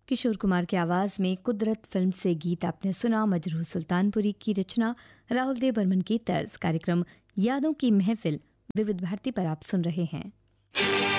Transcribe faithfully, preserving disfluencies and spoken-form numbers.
किशोर कुमार की आवाज़ में कुदरत फिल्म से गीत आपने सुना। मजरूह सुल्तानपुरी की रचना, राहुल देव बर्मन की तर्ज। कार्यक्रम यादों की महफिल विविध भारती पर आप सुन रहे हैं।